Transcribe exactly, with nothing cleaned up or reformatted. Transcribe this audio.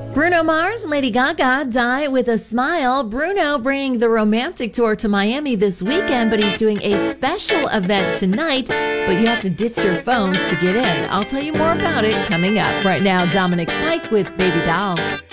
Bruno Mars and Lady Gaga die with a smile. Bruno bringing the romantic tour to Miami this weekend, but he's doing a special event tonight, but you have to ditch your phones to get in. I'll tell you more about it coming up. Right now, Dominic Fike with Baby Doll.